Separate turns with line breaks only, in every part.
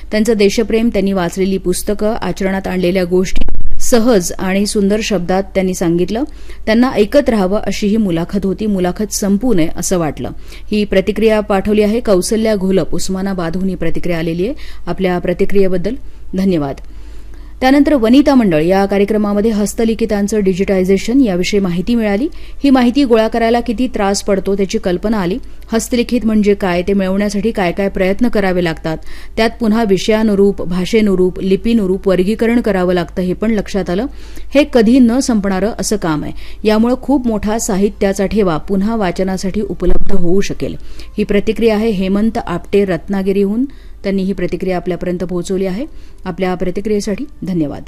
त्यांचं देशप्रेम, त्यांनी वाचलेली पुस्तकं, आचरणात आणलेल्या गोष्टी सहज आणि सुंदर शब्दात त्यांनी सांगितलं. त्यांना ऐकत राहावं अशी ही मुलाखत होती. मुलाखत संपू नये असं वाटलं. ही प्रतिक्रिया पाठवली आहे कौसल्या घोलप, उस्मानाबादहून ही प्रतिक्रिया आलेली आहे. आपल्या प्रतिक्रियेबद्दल धन्यवाद. त्यानंतर वनिता मंडळ या कार्यक्रमामध्ये हस्तलिखितांचं डिजिटायझेशन याविषयी माहिती मिळाली. ही माहिती गोळा करायला किती त्रास पडतो त्याची कल्पना आली. हस्तलिखित म्हणजे काय, ते मिळवण्यासाठी काय काय प्रयत्न करावे लागतात, त्यात पुन्हा विषयानुरूप, भाषेनुरूप, लिपीनुरूप वर्गीकरण करावं लागतं हे पण लक्षात आलं. हे कधी न संपणारं असं काम आहे. यामुळे खूप मोठा साहित्याचा ठेवा पुन्हा वाचनासाठी उपलब्ध होऊ शकेल. ही प्रतिक्रिया आहे हेमंत आपटे रत्नागिरीहून. त्यांनी ही प्रतिक्रिया आपल्यापर्यंत पोहोचवली आहे. आपल्या प्रतिक्रियेसाठी धन्यवाद.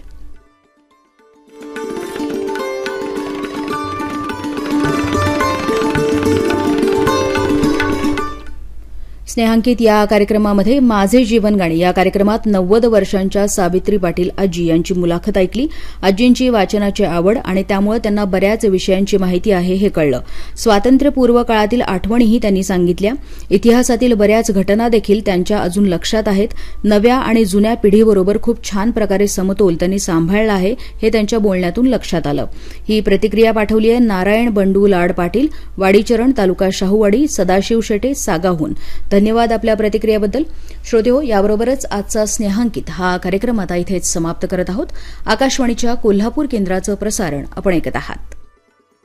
स्नेहांकित या कार्यक्रमामध्ये माझे जीवनगाणी या कार्यक्रमात 90 वर्षांच्या सावित्री पाटील आजी यांची मुलाखत ऐकली. आजींची वाचनाची आवड आणि त्यामुळे त्यांना बऱ्याच विषयांची माहिती आहे हे कळलं. स्वातंत्र्यपूर्व काळातील आठवणीही त्यांनी सांगितल्या. इतिहासातील बऱ्याच घटना देखील त्यांच्या अजून लक्षात आहेत. नव्या आणि जुन्या पिढीबरोबर खूप छान प्रकारे समतोल त्यांनी सांभाळला आहे हे त्यांच्या बोलण्यातून लक्षात आलं. ही प्रतिक्रिया पाठवली आहे नारायण बंडू लाड पाटील, वाडीचरण, तालुका शाहूवाडी, सदाशिव शेटे, सागाहून. धन्यवाद आपल्या प्रतिक्रियेबद्दल. श्रोतेहो, याबरोबरच आजचा स्नेहांकित हा कार्यक्रम आता इथेच समाप्त करत आहोत. आकाशवाणीच्या कोल्हापूर केंद्राचं प्रसारण आपण ऐकत आहात.